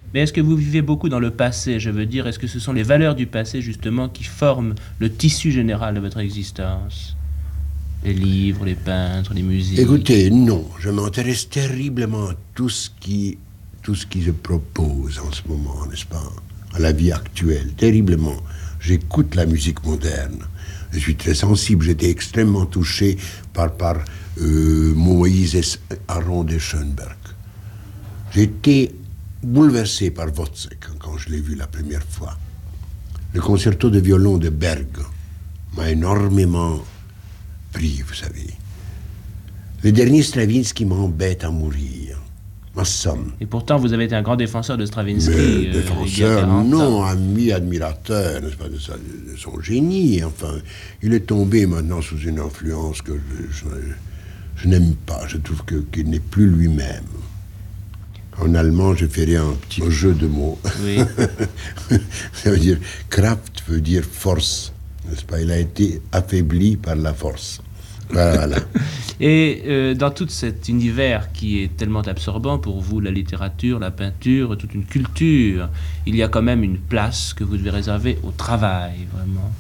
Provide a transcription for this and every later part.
Mais est-ce que vous vivez beaucoup dans le passé? Je veux dire, est-ce que ce sont les valeurs du passé, justement, qui forment le tissu général de votre existence? Les livres, les peintres, les musiques. Écoutez, non, je m'intéresse terriblement à tout ce qui se propose en ce moment, n'est-ce pas, à la vie actuelle, terriblement. J'écoute la musique moderne. Je suis très sensible. J'étais extrêmement touché par Moïse Aron de Schoenberg. J'ai été bouleversé par Wozzeck quand je l'ai vu la première fois. Le concerto de violon de Berg m'a énormément pris, vous savez. Le dernier Stravinsky m'embête à mourir. Ma somme. Et pourtant, vous avez été un grand défenseur de Stravinsky. Mais il y a défenseur, 40 non, ans. ami, admirateur, n'est-ce pas, de son génie. Enfin, il est tombé maintenant sous une influence que je n'aime pas. Je trouve qu'il n'est plus lui-même. En allemand, je ferai un petit jeu de mots. Oui. Ça veut dire, Kraft veut dire force, n'est-ce pas? Il a été affaibli par la force. Voilà. Et dans tout cet univers qui est tellement absorbant pour vous, la littérature, la peinture, toute une culture, il y a quand même une place que vous devez réserver au travail, vraiment.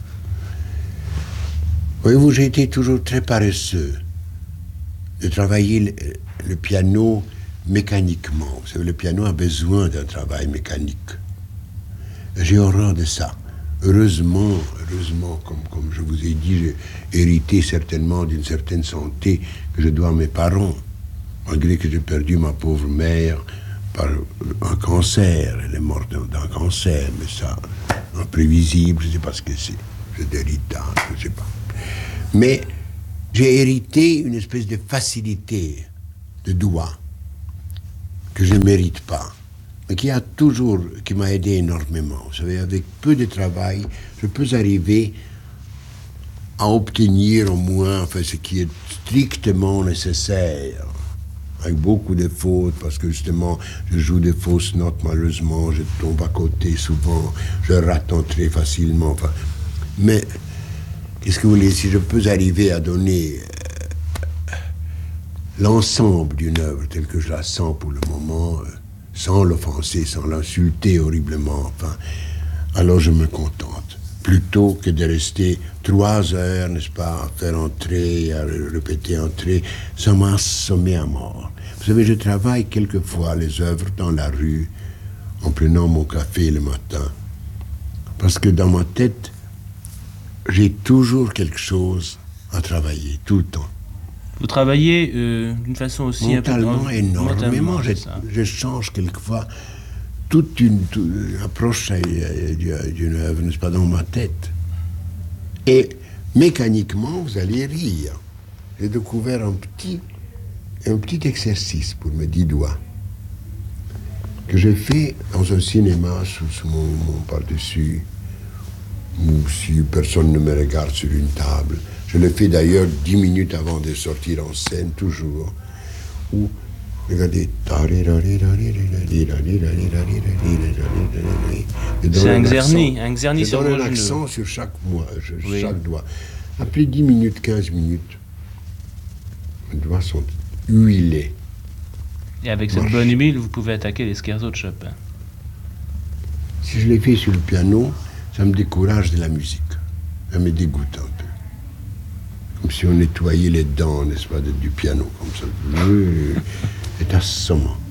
Voyez-vous, j'ai été toujours très paresseux de travailler le piano mécaniquement. Vous savez, le piano a besoin d'un travail mécanique. J'ai horreur de ça. Heureusement, comme je vous ai dit, j'ai hérité certainement d'une certaine santé que je dois à mes parents, malgré que j'ai perdu ma pauvre mère par un cancer. Elle est morte d'un cancer, mais ça, imprévisible, je ne sais pas ce que c'est. C'est héritable, je ne sais pas. Mais j'ai hérité une espèce de facilité de doigt que je ne mérite pas, mais qui m'a aidé énormément. Vous savez, avec peu de travail, je peux arriver à obtenir au moins ce qui est strictement nécessaire, avec beaucoup de fautes, parce que justement, je joue des fausses notes, malheureusement, je tombe à côté souvent, je rate très facilement. Enfin, mais, qu'est-ce que vous voulez, si je peux arriver à donner l'ensemble d'une œuvre telle que je la sens pour le moment, sans l'offenser, sans l'insulter horriblement, enfin, alors je me contente. Plutôt que de rester 3 heures, n'est-ce pas, à faire entrer, à répéter entrer, ça m'a assommé à mort. Vous savez, je travaille quelquefois les œuvres dans la rue, en prenant mon café le matin, parce que dans ma tête, j'ai toujours quelque chose à travailler, tout le temps. Vous travaillez d'une façon aussi mentalement énormément. Je change quelquefois toute une approche d'une œuvre, n'est-ce pas, dans ma tête. Et mécaniquement, vous allez rire. J'ai découvert un petit exercice pour mes 10 doigts que j'ai fait dans un cinéma sous mon par-dessus, où si personne ne me regarde sur une table. Je le fais d'ailleurs 10 minutes avant de sortir en scène, toujours. Où, regardez. C'est un Czerny sur le vos genoux. accent sur chaque doigt. Après 10 minutes, 15 minutes, mes doigts sont huilés. Et avec cette bonne huile, vous pouvez attaquer les scherzos de Chopin. Si je les fais sur le piano, ça me décourage de la musique. Ça me dégoûte un peu. Comme si on nettoyait les dents, n'est-ce pas, du piano, comme ça. C'est assommant.